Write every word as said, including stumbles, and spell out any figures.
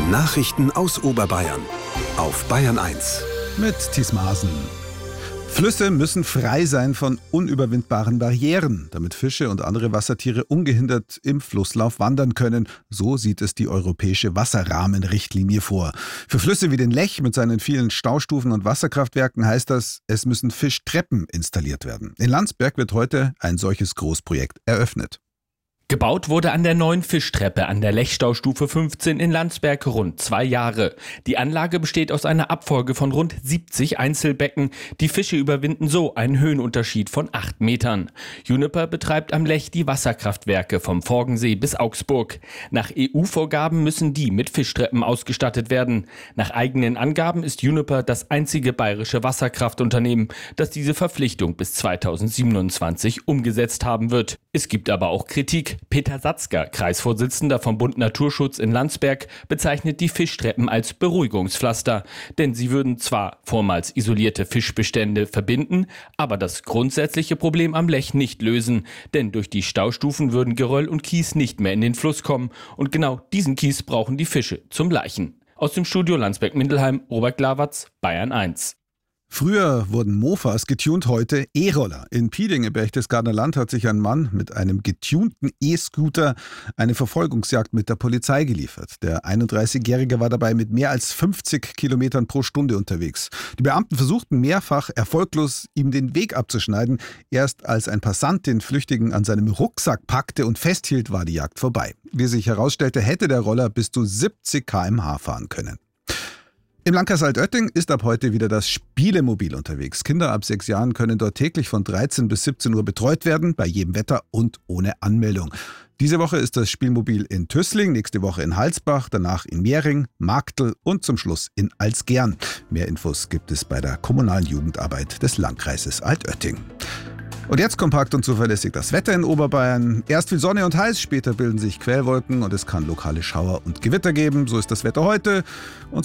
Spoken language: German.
Nachrichten aus Oberbayern auf Bayern eins. Mit Thies Maaßen. Flüsse müssen frei sein von unüberwindbaren Barrieren, damit Fische und andere Wassertiere ungehindert im Flusslauf wandern können. So sieht es die europäische Wasserrahmenrichtlinie vor. Für Flüsse wie den Lech mit seinen vielen Staustufen und Wasserkraftwerken heißt das, es müssen Fischtreppen installiert werden. In Landsberg wird heute ein solches Großprojekt eröffnet. Gebaut wurde an der neuen Fischtreppe an der Lechstaustufe fünfzehn in Landsberg rund zwei Jahre. Die Anlage besteht aus einer Abfolge von rund siebzig Einzelbecken. Die Fische überwinden so einen Höhenunterschied von acht Metern. Juniper betreibt am Lech die Wasserkraftwerke vom Forgensee bis Augsburg. Nach E U-Vorgaben müssen die mit Fischtreppen ausgestattet werden. Nach eigenen Angaben ist Juniper das einzige bayerische Wasserkraftunternehmen, das diese Verpflichtung bis zweitausendsiebenundzwanzig umgesetzt haben wird. Es gibt aber auch Kritik. Peter Satzker, Kreisvorsitzender vom Bund Naturschutz in Landsberg, bezeichnet die Fischtreppen als Beruhigungspflaster. Denn sie würden zwar vormals isolierte Fischbestände verbinden, aber das grundsätzliche Problem am Lech nicht lösen. Denn durch die Staustufen würden Geröll und Kies nicht mehr in den Fluss kommen. Und genau diesen Kies brauchen die Fische zum Laichen. Aus dem Studio Landsberg-Mindelheim, Robert Glawatz, Bayern eins. Früher wurden Mofas getunt, heute E-Roller. In Pieding im Berchtesgadener Land hat sich ein Mann mit einem getunten E-Scooter eine Verfolgungsjagd mit der Polizei geliefert. Der einunddreißigjährige war dabei mit mehr als fünfzig Kilometern pro Stunde unterwegs. Die Beamten versuchten mehrfach erfolglos, ihm den Weg abzuschneiden. Erst als ein Passant den Flüchtigen an seinem Rucksack packte und festhielt, war die Jagd vorbei. Wie sich herausstellte, hätte der Roller bis zu siebzig Kilometer pro Stunde fahren können. Im Landkreis Altötting ist ab heute wieder das Spielemobil unterwegs. Kinder ab sechs Jahren können dort täglich von dreizehn bis siebzehn Uhr betreut werden, bei jedem Wetter und ohne Anmeldung. Diese Woche ist das Spielmobil in Tüßling, nächste Woche in Halsbach, danach in Mehring, Marktl und zum Schluss in Alzgern. Mehr Infos gibt es bei der kommunalen Jugendarbeit des Landkreises Altötting. Und jetzt kompakt und zuverlässig das Wetter in Oberbayern. Erst viel Sonne und heiß, später bilden sich Quellwolken und es kann lokale Schauer und Gewitter geben. So ist das Wetter heute. Und